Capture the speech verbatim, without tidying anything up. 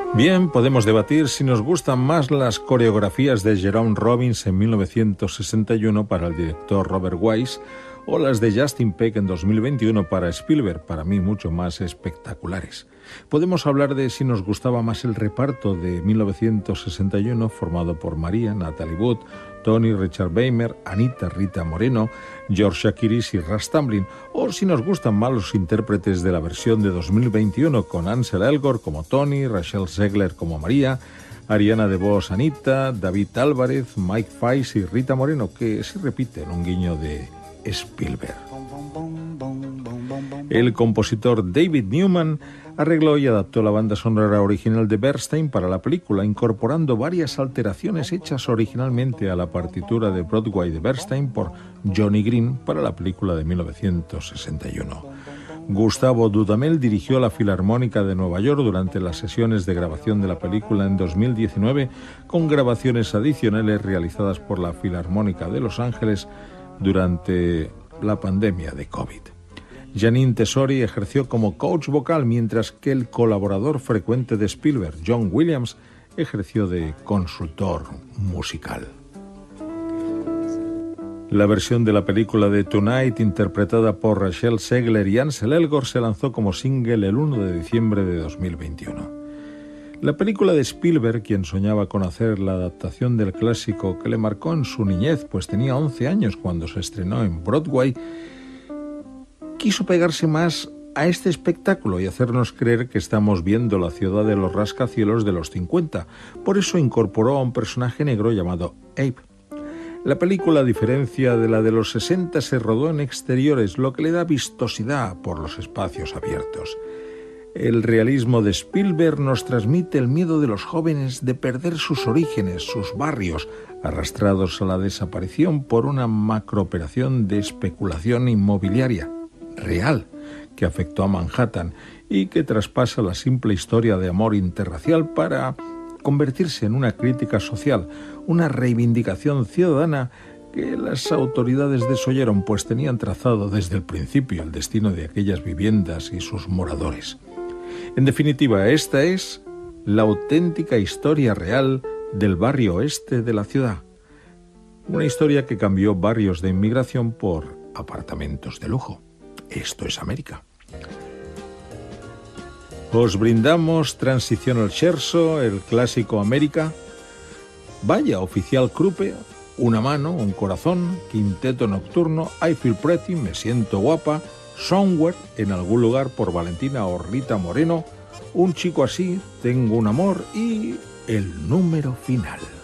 Bien, podemos debatir si nos gustan más las coreografías de Jerome Robbins en mil novecientos sesenta y uno para el director Robert Wise o las de Justin Peck en dos mil veintiuno para Spielberg, para mí mucho más espectaculares. Podemos hablar de si nos gustaba más el reparto de mil novecientos sesenta y uno formado por María, Natalie Wood, Tony, Richard Beymer, Anita, Rita Moreno, George Chakiris y Russ Tamblyn, o si nos gustan más los intérpretes de la versión de dos mil veintiuno con Ansel Elgort como Tony, Rachel Zegler como María, Ariana DeVos, Anita, David Álvarez, Mike Fice y Rita Moreno, que se repiten un guiño de Spielberg. El compositor David Newman arregló y adaptó la banda sonora original de Bernstein para la película, incorporando varias alteraciones hechas originalmente a la partitura de Broadway de Bernstein por Johnny Green para la película de mil novecientos sesenta y uno. Gustavo Dudamel dirigió la Filarmónica de Nueva York durante las sesiones de grabación de la película en dos mil diecinueve, con grabaciones adicionales realizadas por la Filarmónica de Los Ángeles durante la pandemia de COVID. Janine Tesori ejerció como coach vocal, mientras que el colaborador frecuente de Spielberg, John Williams, ejerció de consultor musical. La versión de la película de Tonight, interpretada por Rachel Zegler y Ansel Elgort, se lanzó como single el uno de diciembre de dos mil veintiuno. La película de Spielberg, quien soñaba con hacer la adaptación del clásico que le marcó en su niñez, pues tenía once años cuando se estrenó en Broadway, quiso pegarse más a este espectáculo y hacernos creer que estamos viendo la ciudad de los rascacielos de los cincuenta. Por eso incorporó a un personaje negro llamado Abe. La película, a diferencia de la de los sesenta, se rodó en exteriores, lo que le da vistosidad por los espacios abiertos. El realismo de Spielberg nos transmite el miedo de los jóvenes de perder sus orígenes, sus barrios, arrastrados a la desaparición por una macrooperación de especulación inmobiliaria real que afectó a Manhattan y que traspasa la simple historia de amor interracial para convertirse en una crítica social, una reivindicación ciudadana que las autoridades desoyeron, pues tenían trazado desde el principio el destino de aquellas viviendas y sus moradores. En definitiva, esta es la auténtica historia real del barrio oeste de la ciudad. Una historia que cambió barrios de inmigración por apartamentos de lujo. Esto es América. Os brindamos Transición al Scherzo, el clásico América. Vaya, Oficial Kruppe, Una mano, un corazón, Quinteto Nocturno, I Feel Pretty, Me siento guapa, Somewhere, En algún lugar por Valentina o Rita Moreno, Un chico así, Tengo un amor y El número final.